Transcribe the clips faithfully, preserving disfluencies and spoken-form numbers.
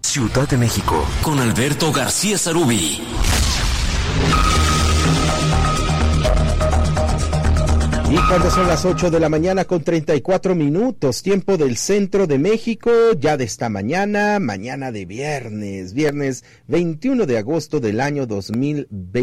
Ciudad de México, con Alberto García Zarubi. Y cuando son las ocho de la mañana con treinta y cuatro minutos, tiempo del centro de México, ya de esta mañana, mañana de viernes, viernes veintiuno de agosto del año dos mil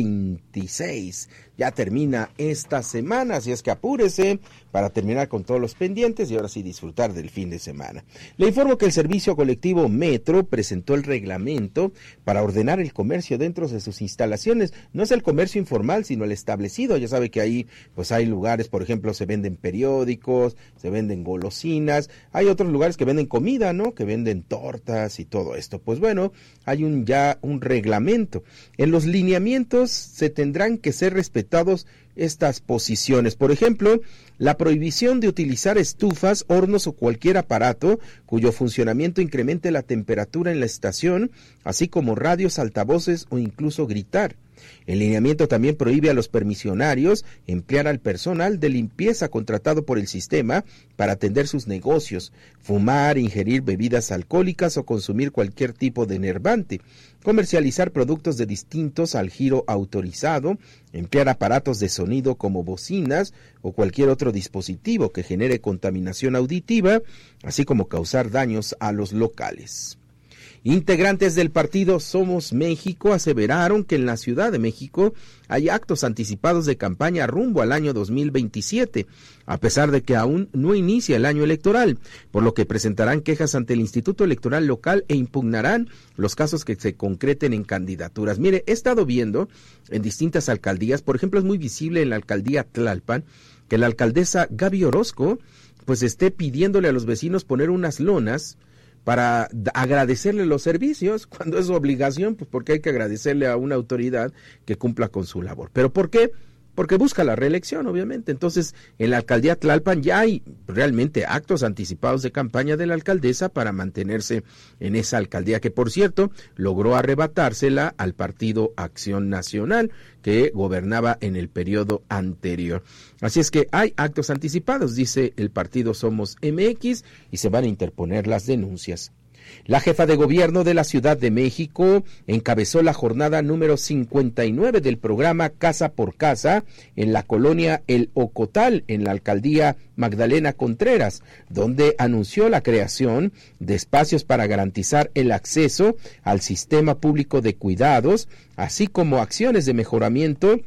veintiséis. Ya termina esta semana, así es que apúrese para terminar con todos los pendientes y ahora sí disfrutar del fin de semana. Le informo que el servicio colectivo Metro presentó el reglamento para ordenar el comercio dentro de sus instalaciones. No es el comercio informal, sino el establecido. Ya sabe que ahí pues hay lugares, por ejemplo, se venden periódicos, se venden golosinas, hay otros lugares que venden comida, ¿no? Que venden tortas y todo esto. Pues bueno, hay un ya un reglamento. En los lineamientos se tendrán que ser respetados estas posiciones. Por ejemplo, la prohibición de utilizar estufas, hornos o cualquier aparato cuyo funcionamiento incremente la temperatura en la estación, así como radios, altavoces o incluso gritar. El lineamiento también prohíbe a los permisionarios emplear al personal de limpieza contratado por el sistema para atender sus negocios, fumar, ingerir bebidas alcohólicas o consumir cualquier tipo de enervante, comercializar productos de distintos al giro autorizado, emplear aparatos de sonido como bocinas o cualquier otro dispositivo que genere contaminación auditiva, así como causar daños a los locales. Integrantes del partido Somos México aseveraron que en la Ciudad de México hay actos anticipados de campaña rumbo al año dos mil veintisiete, a pesar de que aún no inicia el año electoral, por lo que presentarán quejas ante el Instituto Electoral Local e impugnarán los casos que se concreten en candidaturas. Mire, he estado viendo en distintas alcaldías, por ejemplo, es muy visible en la alcaldía Tlalpan, que la alcaldesa Gaby Orozco pues esté pidiéndole a los vecinos poner unas lonas para agradecerle los servicios, cuando es su obligación, pues porque hay que agradecerle a una autoridad que cumpla con su labor. ¿Pero por qué? Porque busca la reelección, obviamente. Entonces, en la alcaldía Tlalpan ya hay realmente actos anticipados de campaña de la alcaldesa para mantenerse en esa alcaldía, que por cierto, logró arrebatársela al partido Acción Nacional, que gobernaba en el periodo anterior. Así es que hay actos anticipados, dice el partido Somos M X, y se van a interponer las denuncias. La jefa de gobierno de la Ciudad de México encabezó la jornada número cincuenta y nueve del programa Casa por Casa en la colonia El Ocotal, en la alcaldía Magdalena Contreras, donde anunció la creación de espacios para garantizar el acceso al sistema público de cuidados, así como acciones de mejoramiento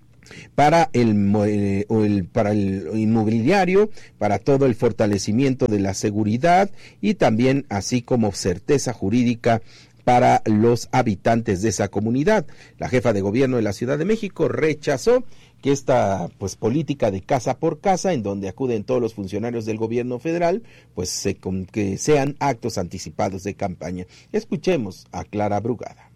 para el, eh, el para el inmobiliario, para todo el fortalecimiento de la seguridad y también así como certeza jurídica para los habitantes de esa comunidad. La jefa de gobierno de la Ciudad de México rechazó que esta pues política de casa por casa, en donde acuden todos los funcionarios del gobierno federal, pues se, con, que sean actos anticipados de campaña. Escuchemos a Clara Brugada.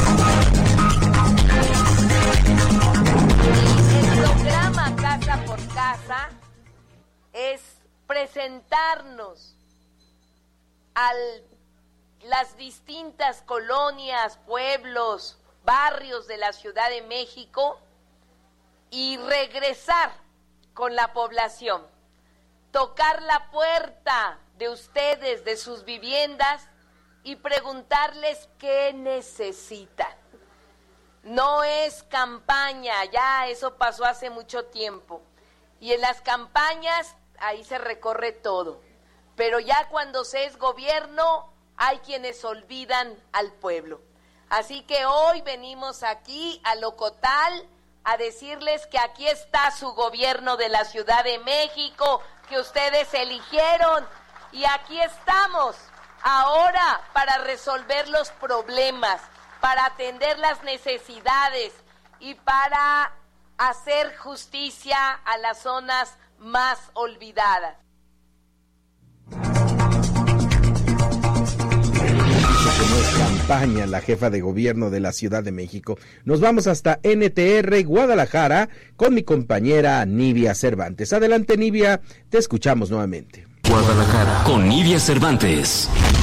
El programa Casa por Casa es presentarnos a las distintas colonias, pueblos, barrios de la Ciudad de México y regresar con la población, tocar la puerta de ustedes, de sus viviendas y preguntarles qué necesitan. No es campaña, ya eso pasó hace mucho tiempo. Y en las campañas, ahí se recorre todo. Pero ya cuando se es gobierno, hay quienes olvidan al pueblo. Así que hoy venimos aquí a Locotal a decirles que aquí está su gobierno de la Ciudad de México, que ustedes eligieron. Y aquí estamos ahora para resolver los problemas, para atender las necesidades y para hacer justicia a las zonas más olvidadas. Como es campaña la jefa de gobierno de la Ciudad de México. Nos vamos hasta N T R Guadalajara con mi compañera Nivia Cervantes. Adelante, Nivia, te escuchamos nuevamente. Guadalajara con Nivia Cervantes.